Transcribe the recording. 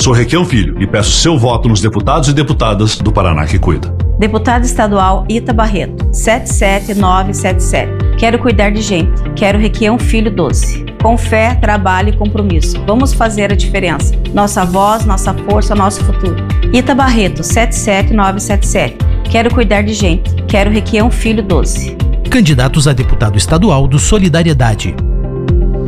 Sou Requião Filho e peço seu voto nos deputados e deputadas do Paraná que cuida. Deputado Estadual Ita Barreto, 77977. Quero cuidar de gente. Quero Requião Filho 12. Com fé, trabalho e compromisso. Vamos fazer a diferença. Nossa voz, nossa força, nosso futuro. Ita Barreto, 77977. Quero cuidar de gente. Quero Requião Filho 12. Candidatos a deputado estadual do Solidariedade.